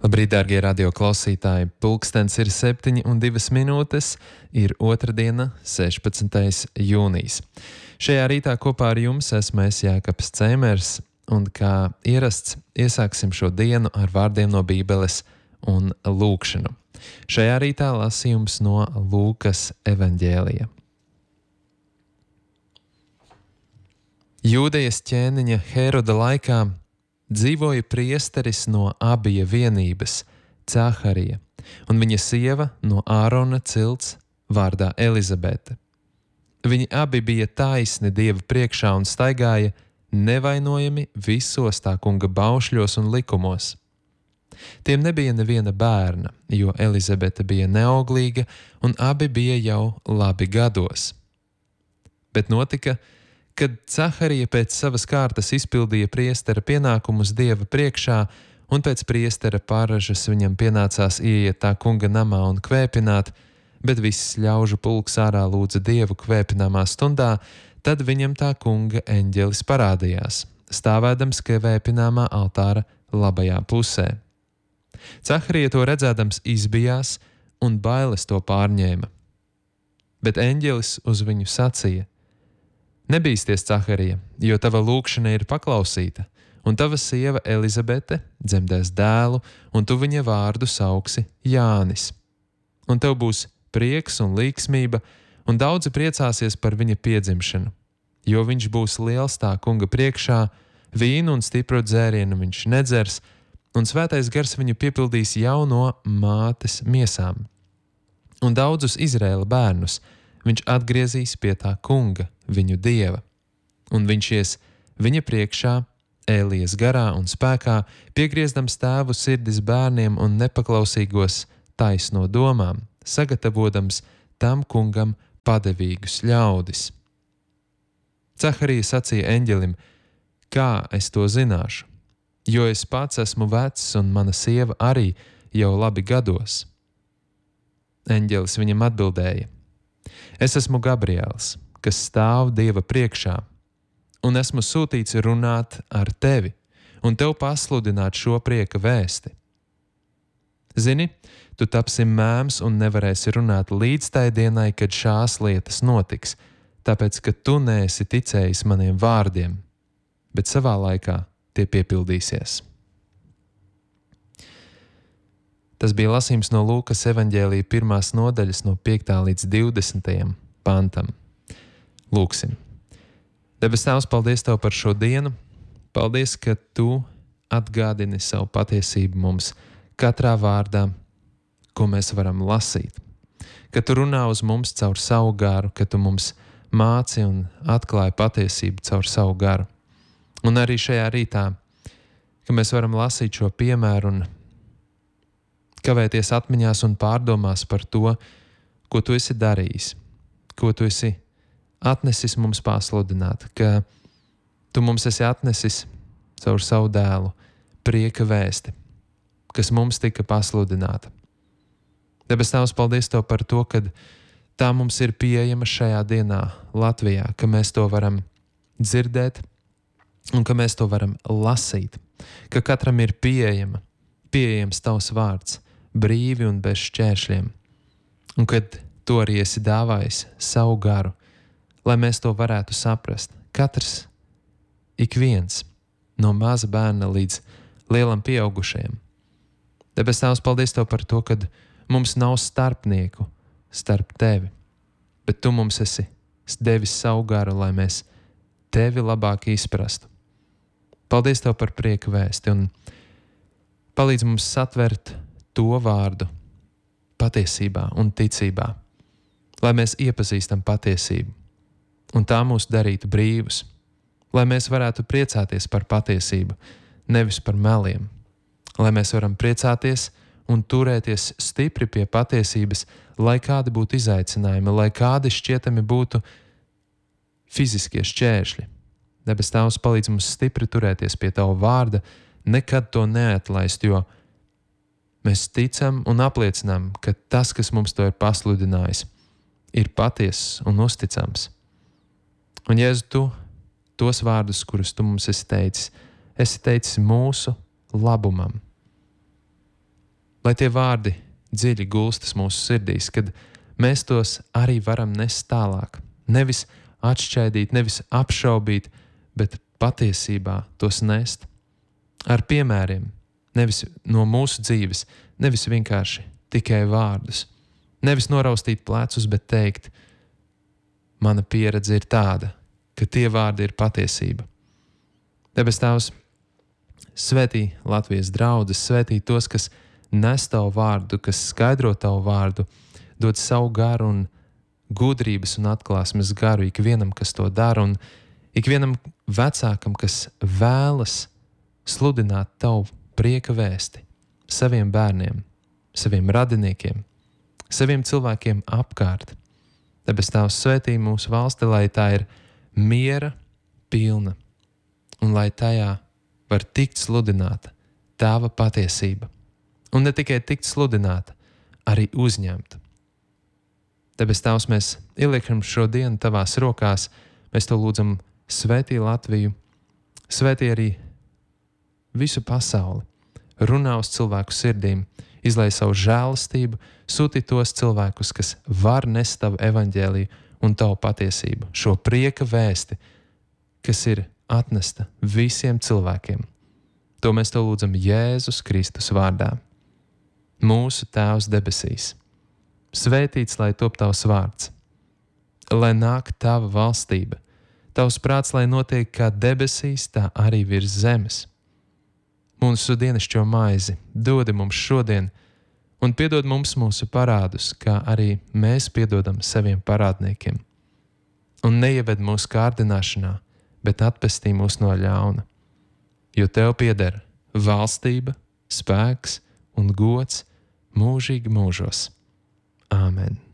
Labrīt, dārgie radio klausītāji! Pulkstens ir 7:02, ir otrdiena, 16. jūnijas. Šajā rītā kopā ar jums esmu Jākaps Cēmers, un kā ierasts, iesāksim šo dienu ar vārdiem no Bībeles un lūkšanu. Šajā rītā lasījums no Lūkas evaņģēlija. Jūdejas ķēniņa Heroda laikā dzīvoja priesteris no Abija vienības, Caharija, un viņa sieva no Ārona cilts vārdā Elizabete. Viņi abi bija taisni Dieva priekšā un staigāja nevainojami visos tā kunga baušļos un likumos. Tiem nebija neviena bērna, jo Elizabete bija neauglīga un abi bija jau labi gados. Bet notika, kad Caharija pēc savas kārtas izpildīja priestera pienākumus Dieva priekšā, un pēc priestera paražas viņam pienācās ieiet tā kunga namā un kvēpināt, bet viss ļaužu pulks ārā lūdza Dievu kvēpināmā stundā, tad viņam tā kunga eņģelis parādījās, stāvēdams kvēpināmā altāra labajā pusē. Caharija to redzēdams izbijās, un bailes to pārņēma. Bet eņģelis uz viņu sacīja: Nebīsties, Caharija, jo tava lūkšana ir paklausīta, un tava sieva Elizabete dzemdēs dēlu, un tu viņa vārdu sauksi Jānis. Un tev būs prieks un līksmība, un daudzi priecāsies par viņa piedzimšanu, jo viņš būs liels tā kunga priekšā, vīnu un stipru dzērienu viņš nedzers, un svētais gars viņu piepildīs jau no mātes miesām. Un daudzus Izraēla bērnus viņš atgriezīs pie tā kunga, viņu Dieva, un viņš ies viņa priekšā, Ēlijas garā un spēkā, piegriezdams tēvu sirdis bērniem un nepaklausīgos taisno domām, sagatavotams tam kungam padevīgus ļaudis. Caharija sacīja eņģelim: Kā es to zināšu? Jo es pats esmu vecs un mana sieva arī jau labi gados. Eņģelis viņam atbildēja: Es esmu Gabriels, kas stāv Dieva priekšā, un esmu sūtīts runāt ar tevi un tev pasludināt šo prieka vēsti. Zini, tu tapsi mēms un nevarēsi runāt līdz tai dienai, kad šās lietas notiks, tāpēc, ka tu neesi ticējis maniem vārdiem, bet savā laikā tie piepildīsies. Tas bija lasījums no Lūkas evaņģēlija 1. nodaļas no 5. līdz 20. pantam. Lūksim. Debes Tēvs, paldies Tev par šo dienu. Paldies, ka Tu atgādini savu patiesību mums katrā vārdā, ko mēs varam lasīt. Ka Tu runā uz mums caur savu garu, ka Tu mums māci un atklāji patiesību caur savu garu. Un arī šajā rītā, ka mēs varam lasīt šo piemēru un kavēties atmiņās un pārdomās par to, ko Tu esi darījis, ko Tu esi atnesis mums pasludināt, ka Tu mums esi atnesis caur savu dēlu prieka vēsti, kas mums tika pasludināta. Debes Tēvs, paldies Tev par to, ka tā mums ir pieejama šajā dienā Latvijā, ka mēs to varam dzirdēt un ka mēs to varam lasīt, ka katram ir pieejams Tavs vārds, brīvi un bez šķēršļiem, un kad Tu arī esi dāvājis savu garu, lai mēs to varētu saprast. Katrs, ik viens, no maza bērna līdz lielam pieaugušajam. Debes Tēvs, paldies Tev par to, ka mums nav starpnieku starp Tevi, bet Tu mums esi devis savu garu, lai mēs Tevi labāk izprastu. Paldies Tev par prieka vēsti un palīdz mums satvert to vārdu patiesībā un ticībā, lai mēs iepazīstam patiesību un tā mūs darītu brīvus, lai mēs varētu priecāties par patiesību, nevis par meliem, lai mēs varam priecāties un turēties stipri pie patiesības, lai kādi būtu izaicinājumi, lai kādi šķietami būtu fiziskie šķēršļi. Debes Tēvs, palīdz mums stipri turēties pie Tava vārda, nekad to neatlaist, jo mēs ticam un apliecinām, ka tas, kas mums to ir pasludinājis, ir patiess un uzticams. Un, Jēzu, Tu tos vārdus, kurus Tu mums esi teicis mūsu labumam. lai tie vārdi dziļi gulstas mūsu sirdīs, kad mēs tos arī varam nest tālāk. Nevis atšķaidīt, nevis apšaubīt, bet patiesībā tos nest ar piemēriem, nevis no mūsu dzīves, nevis vienkārši tikai vārdus. Nevis noraustīt plecus, bet teikt, mana pieredze ir tāda, ka tie vārdi ir patiesība. Debes Tēvs, svētī Latvijas draudzes, svētī tos, kas nes Tavu vārdu, kas skaidro Tavu vārdu, dod savu garu un gudrības un atklāsmes garu ikvienam, kas to dara, un ikvienam vecākam, kas vēlas sludināt Tavu prieka vēsti saviem bērniem, saviem radiniekiem, saviem cilvēkiem apkārt. Debes Tēvs, svētī mūsu valsti, lai tā ir miera pilna un lai tajā var tikt sludināta Tava patiesība. Un ne tikai tikt sludināta, arī uzņemta. Debes Tēvs, mēs ieliekam šo dienu Tavās rokās, mēs to lūdzam, svētī Latviju, svētī arī visu pasauli, runā uz cilvēku sirdīm, izlai savu žēlastību, sūti tos cilvēkus, kas var nest Tavu evaņģēliju un Tavu patiesību, šo prieka vēsti, kas ir atnesta visiem cilvēkiem. To mēs to lūdzam Jēzus Kristus vārdā. Mūsu Tēvs debesīs, svētīts lai top Tavs vārds, lai nāk Tava valstība, Tavs prāts, lai notiek kā debesīs, tā arī virs zemes. Mūsu dienascho maizi dodi mums šodien, un piedod mums mūsu parādus, kā arī mēs piedodam saviem parādniekiem. Un neieved mūsu kārdināšanā, bet atpestī mūs no ļauna. Jo Tev pieder valstība, spēks un gods mūžīgi mūžos. Āmen.